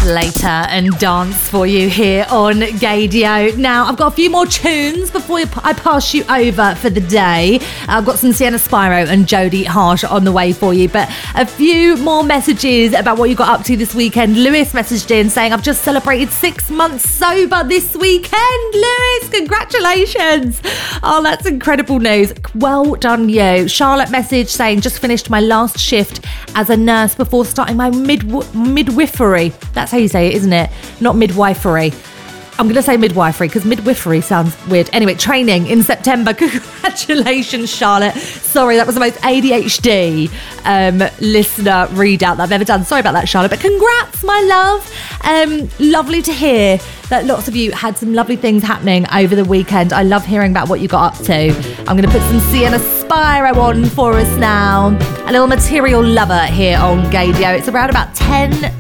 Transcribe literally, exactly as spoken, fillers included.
later and dance for you here on Gaydio. Now, I've got a few more tunes before I pass you over for the day. I've got some Sienna Spyro and Jodie Harsh on the way for you, but a few more messages about what you got up to this weekend. Lewis messaged in saying, I've just celebrated six months sober this weekend. Lewis, congratulations. Oh, that's incredible news. Well done, you. Charlotte messaged saying, just finished my last shift as a nurse before starting my mid midwifery. That's how you say it, isn't it? Not midwifery. I'm going to say midwifery because midwifery sounds weird. Anyway, training in September. Congratulations, Charlotte. Sorry, that was the most A D H D um, listener readout that I've ever done. Sorry about that, Charlotte, but congrats, my love. Um, lovely to hear that lots of you had some lovely things happening over the weekend. I love hearing about what you got up to. I'm going to put some Sienna Spyro on for us now. A little Material Lover here on Gaydio. It's around about ten